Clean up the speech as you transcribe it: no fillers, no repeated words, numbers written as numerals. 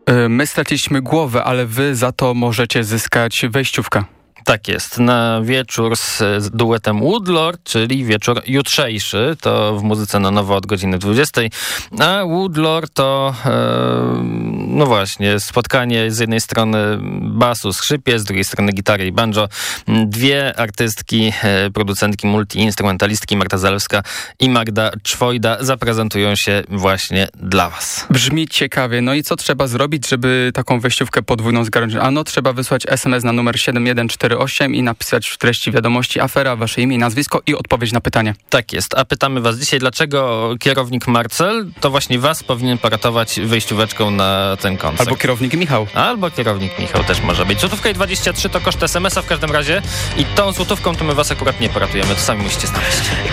My straciliśmy głowę, ale wy za to możecie zyskać wejściówkę. Tak jest, na wieczór z duetem Woodlord, czyli wieczór jutrzejszy, to w Muzyce na Nowo od godziny 20, a Woodlord to, no właśnie, spotkanie z jednej strony basu, skrzypie, z drugiej strony gitary i banjo. Dwie artystki, producentki, multiinstrumentalistki, Marta Zalewska i Magda Czwojda zaprezentują się właśnie dla was. Brzmi ciekawie. No i co trzeba zrobić, żeby taką wejściówkę podwójną zgarnąć? Ano, trzeba wysłać SMS na numer 7148 i napisać w treści wiadomości afera, wasze imię i nazwisko i odpowiedź na pytanie. Tak jest. A pytamy was dzisiaj, dlaczego kierownik Marcel to właśnie was powinien poratować wejścióweczką na ten koncert. Albo kierownik Michał. Albo kierownik Michał też może być. Złotówka i 23 to koszt SMS-a w każdym razie i tą złotówką to my was akurat nie poratujemy. To sami musicie znaleźć.